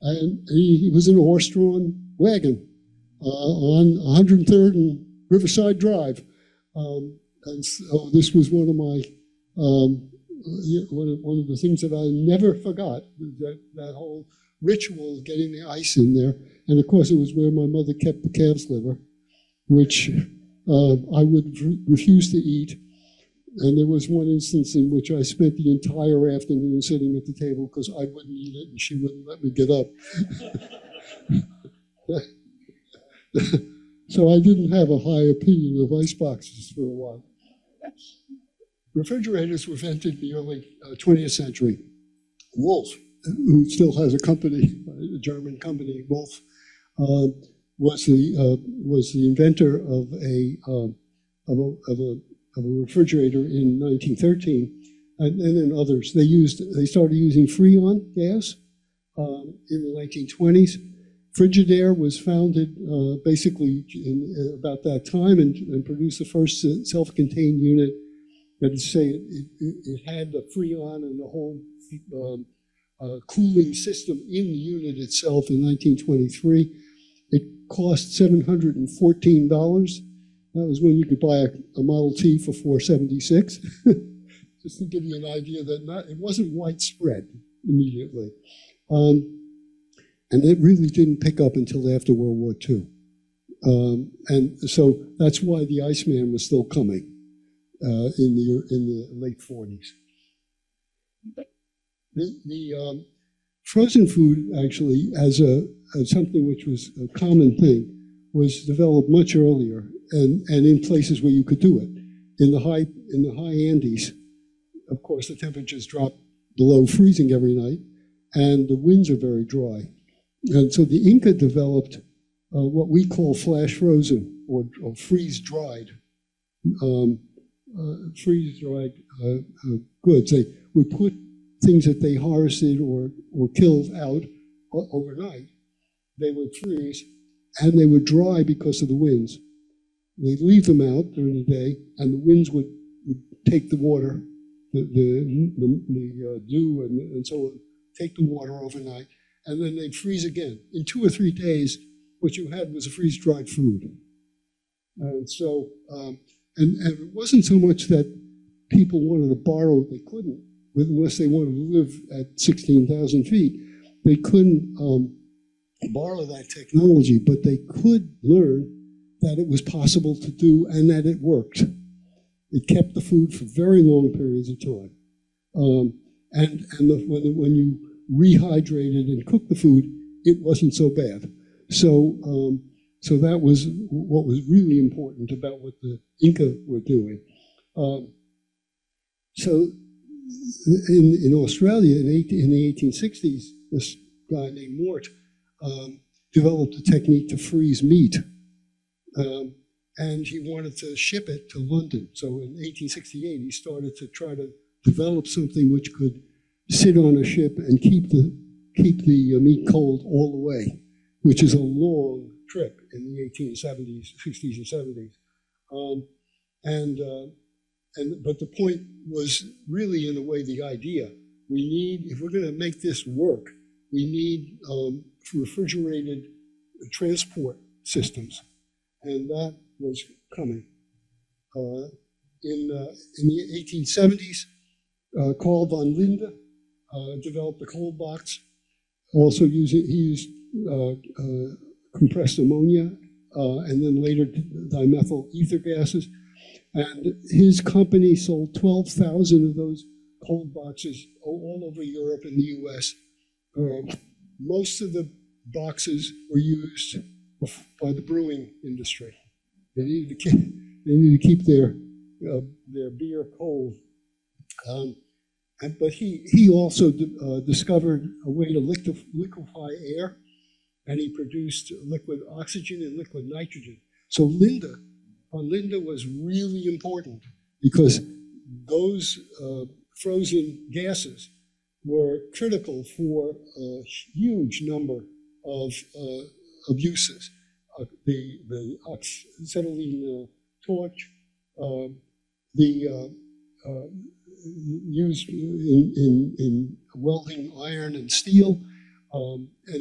and he was in a horse-drawn wagon on 103rd and Riverside Drive. And so this was one of my one of the things that I never forgot, that whole ritual of getting the ice in there. And of course, it was where my mother kept the calf's liver, which I would refuse to eat. And there was one instance in which I spent the entire afternoon sitting at the table because I wouldn't eat it and she wouldn't let me get up. So I didn't have a high opinion of ice boxes for a while. Refrigerators were invented in the early 20th century. Wolf, who still has a company, a German company, Wolf, was the inventor of a refrigerator in 1913, and then others. They started using Freon gas in the 1920s. Frigidaire was founded basically in about that time and produced the first self-contained unit. That is to say, it had the Freon and the whole cooling system in the unit itself in 1923. It cost $714. That was when you could buy a Model T for $476. Just to give you an idea that it wasn't widespread immediately. And it really didn't pick up until after World War II. And so that's why the Iceman was still coming in the late 40s. The frozen food, actually, as something which was a common thing, was developed much earlier and in places where you could do it. In the high Andes, of course, the temperatures drop below freezing every night, and the winds are very dry. And so the Inca developed what we call flash frozen or freeze-dried goods. They would put things that they harvested or killed out overnight. They would freeze, and they would dry because of the winds. They'd leave them out during the day, and the winds would take the water, the dew and so on, take the water overnight, and then they'd freeze again. In 2 or 3 days, what you had was a freeze-dried food. And so, and it wasn't so much that people wanted to borrow, they couldn't, unless they wanted to live at 16,000 feet. They couldn't borrow that technology, but they could learn that it was possible to do and that it worked. It kept the food for very long periods of time. When you rehydrated and cooked the food, it wasn't so bad. So that was what was really important about what the Inca were doing. So in Australia in the 1860s, this guy named Mort developed a technique to freeze meat. And he wanted to ship it to London. So in 1868, he started to try to develop something which could sit on a ship and keep the meat cold all the way, which is a long trip in the 1870s, 60s, and 70s. But the point was really, in a way, the idea. We need, if we're going to make this work, we need refrigerated transport systems, and that was coming. In the 1870s, Carl von Linde developed a cold box. Also he used compressed ammonia and then later dimethyl ether gases. And his company sold 12,000 of those cold boxes all over Europe and the US. Most of the boxes were used by the brewing industry. They needed to keep their beer cold. But he also discovered a way to liquefy air, and he produced liquid oxygen and liquid nitrogen. So von Linde was really important because those frozen gases were critical for a huge number of uses. The acetylene torch, used in welding iron and steel, and